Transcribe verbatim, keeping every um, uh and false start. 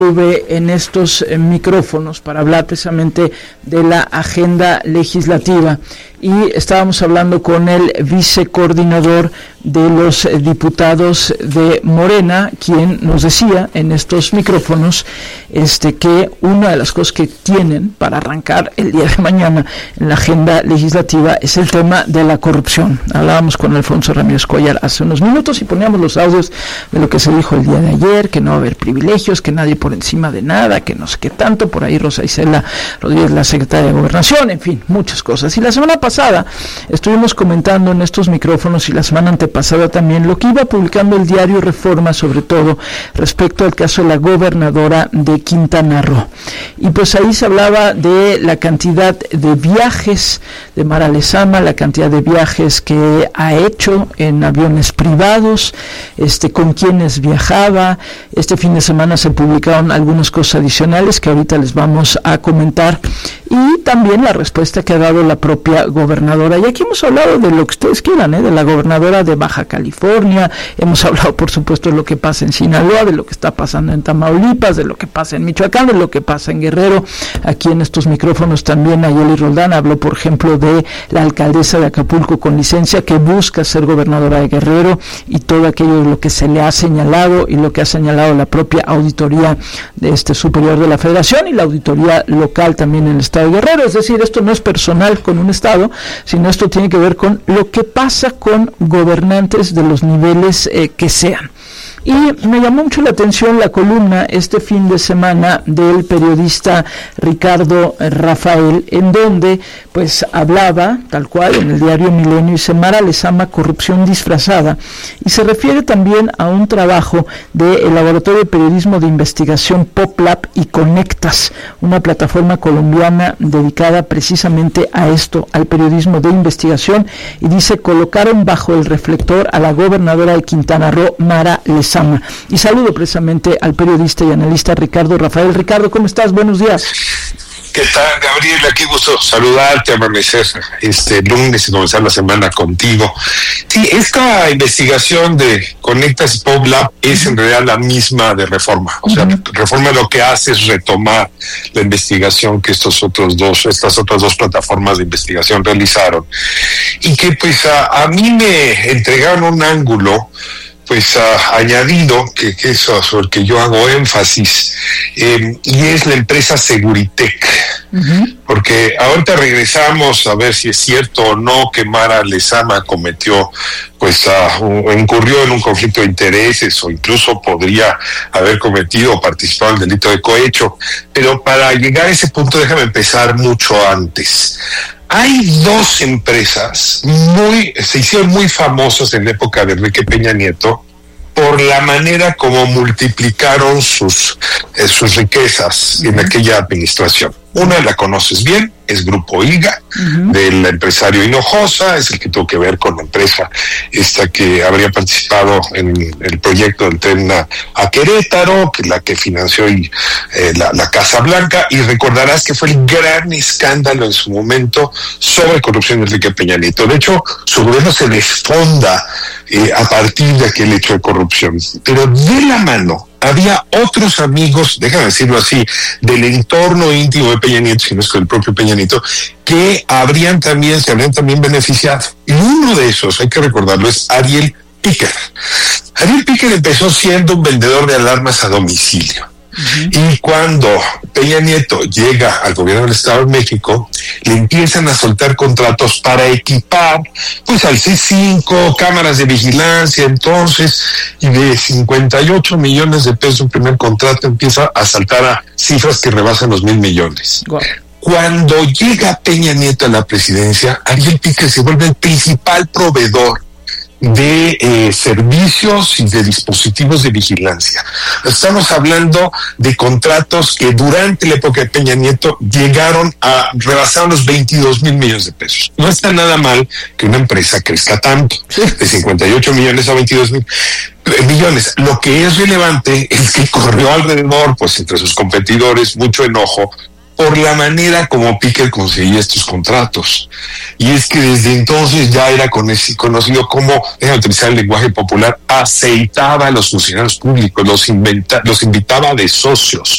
Estuve en estos eh, micrófonos para hablar precisamente de la agenda legislativa y estábamos hablando con el vicecoordinador de los eh, diputados de Morena, quien nos decía en estos micrófonos este que una de las cosas que tienen para arrancar el día de mañana en la agenda legislativa es el tema de la corrupción. Hablábamos con Alfonso Ramírez Cuéllar hace unos minutos y poníamos los audios de lo que se dijo el día de ayer, que no va a haber privilegios, que nadie por encima de nada, que no sé qué tanto, por ahí Rosa Isela Rodríguez, la secretaria de Gobernación, en fin, muchas cosas. Y la semana pasada estuvimos comentando en estos micrófonos y la semana antepasada también lo que iba publicando el diario Reforma, sobre todo respecto al caso de la gobernadora de Quintana Roo. Y pues ahí se hablaba de la cantidad de viajes de Mara Lezama, la cantidad de viajes que ha hecho en aviones privados, este, con quienes viajaba. Este fin de semana se publicaron algunas cosas adicionales que ahorita les vamos a comentar, y también la respuesta que ha dado la propia gobernadora. Y aquí hemos hablado de lo que ustedes quieran, ¿eh? de la gobernadora de Baja California, hemos hablado por supuesto de lo que pasa en Sinaloa, de lo que está pasando en Tamaulipas, de lo que pasa en Michoacán, de lo que pasa en Guerrero. Aquí en estos micrófonos también Ayeli Roldán habló, por ejemplo, de la alcaldesa de Acapulco con licencia que busca ser gobernadora de Guerrero, y todo aquello de lo que se le ha señalado y lo que ha señalado la propia auditoría de este superior de la Federación y la auditoría local también en el estado de Guerrero. Es decir, esto no es personal con un estado, sino esto tiene que ver con lo que pasa con gobernantes de los niveles eh, que sean. Y me llamó mucho la atención la columna este fin de semana del periodista Ricardo Rafael, en donde pues hablaba, tal cual, en el diario Milenio, dice: Mara Lezama, corrupción disfrazada, y se refiere también a un trabajo del Laboratorio de Periodismo de Investigación PopLab y Conectas, una plataforma colombiana dedicada precisamente a esto, al periodismo de investigación, y dice: colocaron bajo el reflector a la gobernadora de Quintana Roo, Mara Lezama. Y saludo precisamente al periodista y analista Ricardo Rafael. Ricardo, ¿cómo estás? Buenos días. ¿Qué tal, Gabriel? Aquí gusto saludarte, amanecer este lunes y comenzar la semana contigo. Sí, esta investigación de Conectas y PopLab es en realidad la misma de Reforma. O sea, uh-huh. Reforma lo que hace es retomar la investigación que estos otros dos, estas otras dos plataformas de investigación realizaron, y que pues a, a mí me entregaron un ángulo pues uh, añadido, que, que eso sobre el que yo hago énfasis, eh, y es la empresa Seguritech. Uh-huh. Porque ahorita regresamos a ver si es cierto o no que Mara Lezama cometió, pues uh, incurrió en un conflicto de intereses, o incluso podría haber cometido o participado en el delito de cohecho. Pero para llegar a ese punto, déjame empezar mucho antes. Hay dos empresas muy, se hicieron muy famosas en la época de Enrique Peña Nieto por la manera como multiplicaron sus, eh, sus riquezas en aquella administración. Una la conoces bien, es Grupo IGA, uh-huh. del empresario Hinojosa, es el que tuvo que ver con la empresa esta que habría participado en el proyecto del tren a, a Querétaro, que es la que financió y, eh, la, la Casa Blanca, y recordarás que fue el gran escándalo en su momento sobre corrupción de Enrique Peña Nieto. De hecho, su gobierno se desfonda eh, a partir de aquel hecho de corrupción. Pero de la mano había otros amigos, déjame decirlo así, del entorno íntimo de Peña Nieto, sino es que el propio Peña Nieto, que habrían también, se habrían también beneficiado. Y uno de esos, hay que recordarlo, es Ariel Piquer. Ariel Piquer empezó siendo un vendedor de alarmas a domicilio. Uh-huh. Y cuando Peña Nieto llega al gobierno del Estado de México, le empiezan a soltar contratos para equipar pues al C cinco, cámaras de vigilancia, entonces, y de cincuenta y ocho millones de pesos un primer contrato empieza a saltar a cifras que rebasan los mil millones. Wow. Cuando llega Peña Nieto a la presidencia, Ariel Piquer se vuelve el principal proveedor de eh, servicios y de dispositivos de vigilancia. Estamos hablando de contratos que durante la época de Peña Nieto llegaron a rebasar los veintidós mil millones de pesos. No está nada mal que una empresa crezca tanto, de cincuenta y ocho millones a veintidós mil millones. Lo que es relevante es que corrió alrededor, pues entre sus competidores, mucho enojo por la manera como Piquer conseguía estos contratos. Y es que desde entonces ya era conocido como, déjame utilizar el lenguaje popular, aceitaba a los funcionarios públicos, los, inventa, los invitaba de socios.